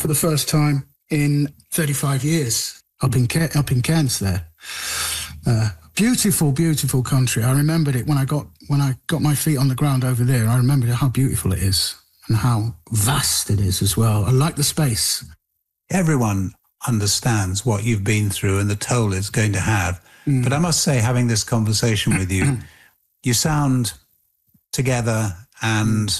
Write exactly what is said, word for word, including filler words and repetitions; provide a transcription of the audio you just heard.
the first time in thirty-five years up in Ke- up in Cairns there. Uh, beautiful, beautiful country. I remembered it when I got when I got my feet on the ground over there. I remembered how beautiful it is and how vast it is as well. I like the space. Everyone understands what you've been through and the toll it's going to have. Mm. But I must say, having this conversation with you, you sound together and